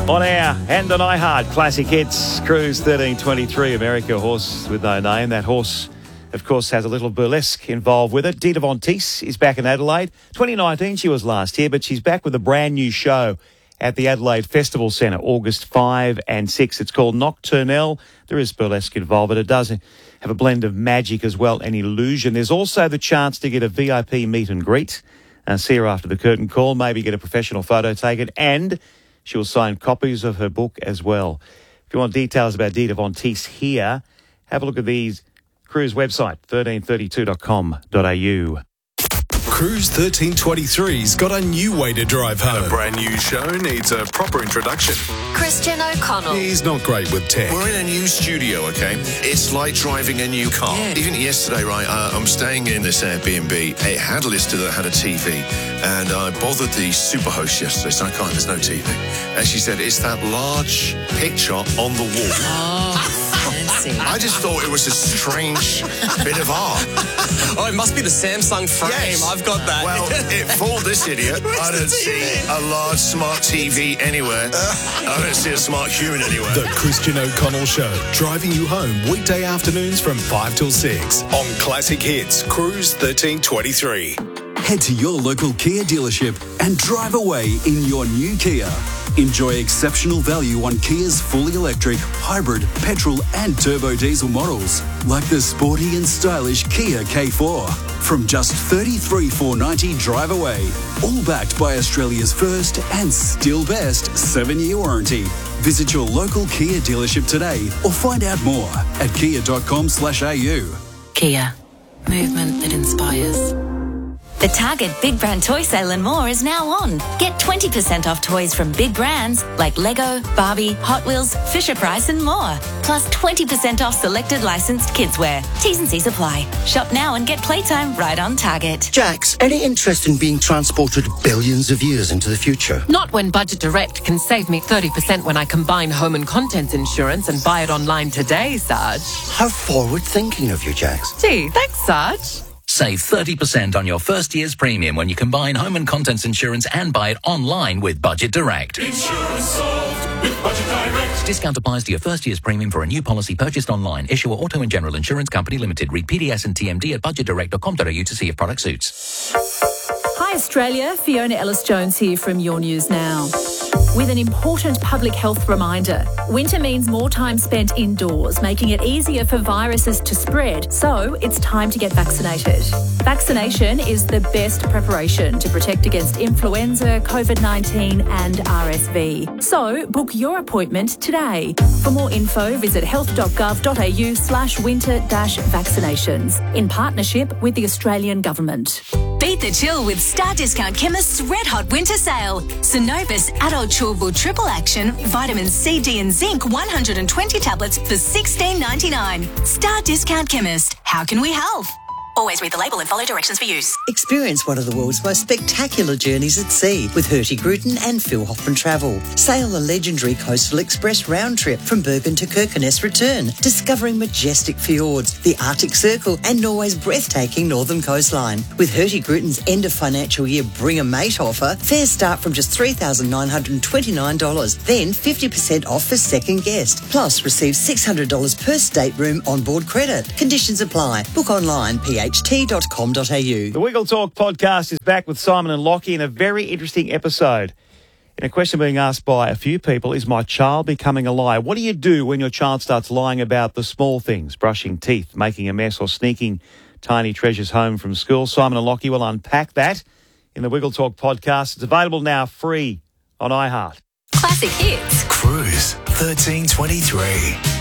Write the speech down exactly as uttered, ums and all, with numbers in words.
On air and on iHeart, classic hits, Cruise thirteen twenty-three, America Horse with No Name. That horse, of course, has a little burlesque involved with it. Dita Von Teese is back in Adelaide. twenty nineteen she was last here, but she's back with a brand new show at the Adelaide Festival Centre, August fifth and sixth. It's called Nocturnelle. There is burlesque involved, but it does have a blend of magic as well and illusion. There's also the chance to get a V I P meet and greet, uh, see her after the curtain call, maybe get a professional photo taken, and she will sign copies of her book as well. If you want details about Dita Von Teese here, have a look at the Cruise website, thirteen thirty-two dot com dot a u. Cruise thirteen twenty-three's got a new way to drive home. A brand new show needs a proper introduction. Christian O'Connell. He's not great with tech. We're in a new studio, okay? It's like driving a new car. Yeah. Even yesterday, right, uh, I'm staying in this Airbnb. It had listed that it had a T V, and I bothered the superhost yesterday, so I can't, there's no T V. And she said, it's that large picture on the wall. Oh, fancy. I just thought it was a strange bit of art. Oh, it must be the Samsung frame. Yes. I've got that. Well, it fooled this idiot. I don't see a large smart T V anywhere. I don't see a smart human anywhere. The Christian O'Connell Show, driving you home weekday afternoons from five till six on Classic Hits, Cruise thirteen twenty-three. Head to your local Kia dealership and drive away in your new Kia. Enjoy exceptional value on Kia's fully electric, hybrid, petrol and turbo diesel models, like the sporty and stylish Kia K four. From just thirty-three thousand four hundred ninety dollars drive away, all backed by Australia's first and still best seven-year warranty. Visit your local Kia dealership today or find out more at kia.com slash au. Kia. Movement that inspires. The Target Big Brand Toy Sale and more is now on. Get twenty percent off toys from big brands like Lego, Barbie, Hot Wheels, Fisher-Price and more. Plus twenty percent off selected licensed kidswear. T's and C's apply. Shop now and get playtime right on Target. Jax, any interest in being transported billions of years into the future? Not when Budget Direct can save me thirty percent when I combine home and contents insurance and buy it online today, Sarge. How forward-thinking of you, Jax. Gee, thanks, Sarge. Save thirty percent on your first year's premium when you combine home and contents insurance and buy it online with Budget Direct. Insurance solved with Budget Direct. Discount applies to your first year's premium for a new policy purchased online. Issuer Auto and General Insurance Company Limited. Read P D S and T M D at budget direct dot com dot a u to see if product suits. Hi Australia, Fiona Ellis-Jones here from Your News Now. With an important public health reminder. Winter means more time spent indoors, making it easier for viruses to spread, so it's time to get vaccinated. Vaccination is the best preparation to protect against influenza, COVID nineteen and R S V. So book your appointment today. For more info, visit health.gov.au slash winter dash vaccinations in partnership with the Australian Government. Beat the chill with Star Discount Chemist's Red Hot Winter Sale. Synovus Adult Chewable Triple Action, Vitamin C, D and Zinc one hundred twenty tablets for sixteen ninety-nine. Star Discount Chemist. How can we help? Always read the label and follow directions for use. Experience one of the world's most spectacular journeys at sea with Hurtigruten and Phil Hoffman Travel. Sail the legendary Coastal Express round trip from Bergen to Kirkenes return, discovering majestic fjords, the Arctic Circle and Norway's breathtaking northern coastline. With Hurtigruten's end of financial year Bring a Mate offer, fares start from just three thousand nine hundred twenty-nine dollars, then fifty percent off for second guest. Plus, receive six hundred dollars per stateroom onboard credit. Conditions apply. Book online, p h t dot com dot a u. The Wiggle Talk podcast is back with Simon and Lockie in a very interesting episode. In a question being asked by a few people, is my child becoming a liar? What do you do when your child starts lying about the small things, brushing teeth, making a mess or sneaking tiny treasures home from school? Simon and Lockie will unpack that in the Wiggle Talk podcast. It's available now free on iHeart. Classic Hits. Cruise thirteen twenty-three.